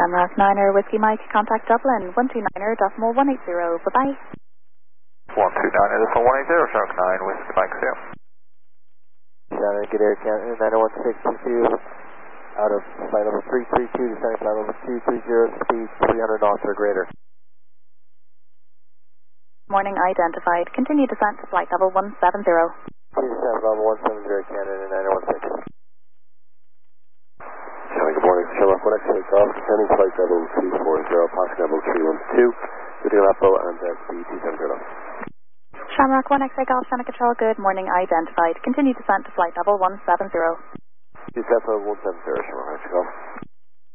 Shamrock 9er Whiskey Mike, contact Dublin, 129er decimal 180, bye-bye. 129er decimal 180, Shamrock 9 Whiskey Mike, see you. Shannon, good air Canada, 91622, out of flight level 332, descending flight level 230, speed 300 knots or greater. Morning identified, continue descent to flight level 170. Please descend level 170, Canada, 916. Shannon, good morning, Shamrock 1X takeoff, descending flight level 240, passing level 312, leading Apple and speed 270 knots. Shamrock 1X takeoff, Center Control, good morning identified, continue descent to flight level 170. Descent level 170, Shamrock 1X takeoff.